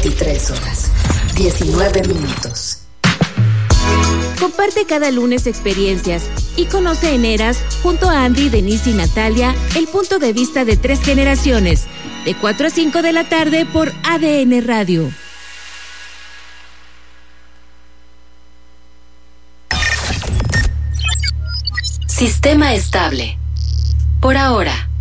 23 horas, 19 minutos. Comparte cada lunes experiencias y conoce en Eras, junto a Andy, Denise y Natalia, el punto de vista de 3 generaciones, de 4 a 5 de la tarde por ADN Radio. Sistema estable. Por ahora.